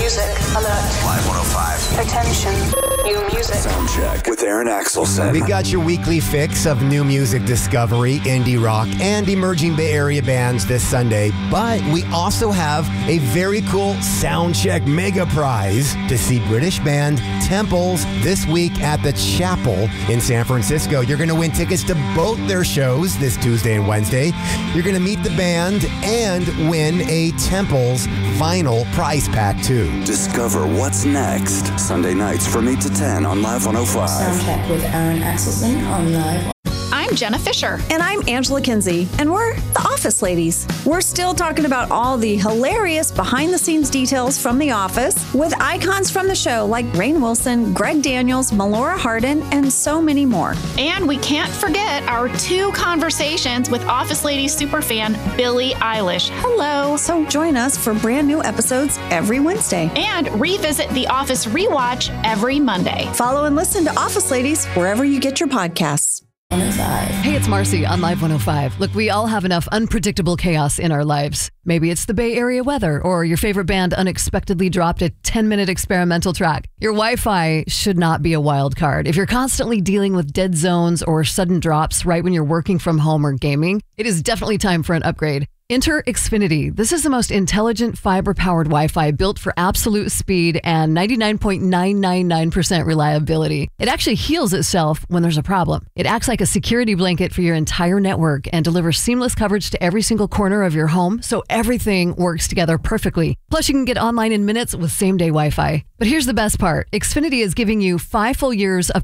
music alert. Live 105. Attention. New music. Sound check with Aaron Axelson. We got your weekly fix of new music discovery, indie rock, and emerging Bay Area bands this Sunday. But we also have a very cool Soundcheck Mega Prize to see British band Temples this week at the Chapel in San Francisco. You're going to win tickets to both their shows this Tuesday and Wednesday. You're going to meet the band and win a Temples vinyl prize pack too. Discover what's next. Sunday nights from 8 to 10 on Live 105. Soundcheck with Aaron Axelson on Live. I'm Jenna Fisher. And I'm Angela Kinsey. And we're the Office Ladies. We're still talking about all the hilarious behind-the-scenes details from The Office with icons from the show like Rainn Wilson, Greg Daniels, Melora Hardin, and so many more. And we can't forget our 2 conversations with Office Ladies superfan Billie Eilish. Hello. So join us for brand new episodes every Wednesday. And revisit The Office Rewatch every Monday. Follow and listen to Office Ladies wherever you get your podcasts. 105. Hey, it's Marcy on Live 105. Look, we all have enough unpredictable chaos in our lives. Maybe it's the Bay Area weather, or your favorite band unexpectedly dropped a 10-minute experimental track. Your Wi-Fi should not be a wild card. If you're constantly dealing with dead zones or sudden drops right when you're working from home or gaming, it is definitely time for an upgrade. Enter Xfinity. This is the most intelligent fiber-powered Wi-Fi built for absolute speed and 99.999% reliability. It actually heals itself when there's a problem. It acts like a security blanket for your entire network and delivers seamless coverage to every single corner of your home, so everything works together perfectly. Plus, you can get online in minutes with same-day Wi-Fi. But here's the best part. Xfinity is giving you 5 full years of